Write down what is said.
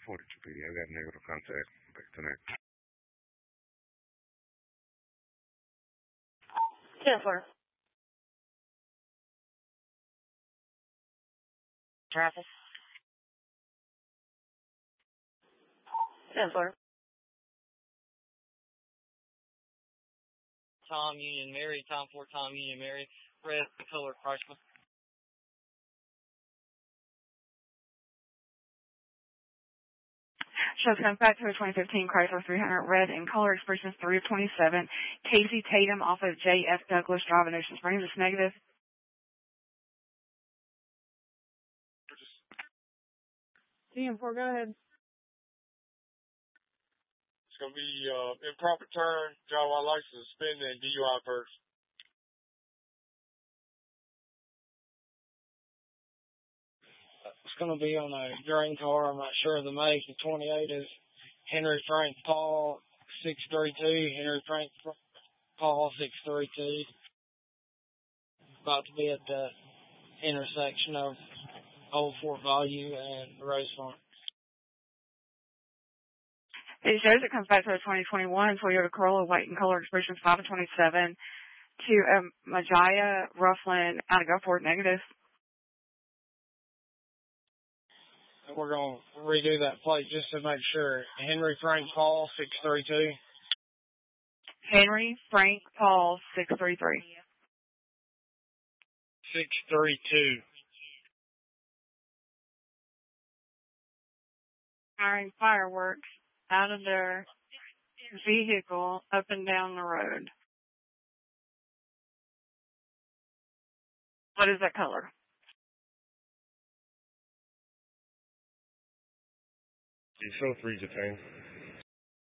42 PD. I got negative contact. Back to next. Yes, sir. Traffic. Yes, sir. Tom Union Mary, Tom 4 Tom Union Mary, red color Chrysler. Shows comes back to a 2015 Chrysler 300 red in color, expressions 3 of 27. Casey Tatum off of J.F. Douglas Drive in Ocean Springs. It's negative. TM4, go ahead. It's going to be improper turn, driver while license suspended, and DUI first. It's going to be on a green car. I'm not sure of the make. The 28 is Henry Frank Paul 632. Henry Frank Paul 632. About to be at the intersection of Old Fort Value and Rose Farm. It shows it comes back to a 2021 Toyota Corolla white in color, expressions 5 of 27. To Majaya Rufflin out of Gulfport, negative. We're going to redo that plate just to make sure. Henry Frank Paul 632. Henry Frank Paul 633. 632. Firing fireworks out of their vehicle up and down the road. What is that color? You show 3 Japan.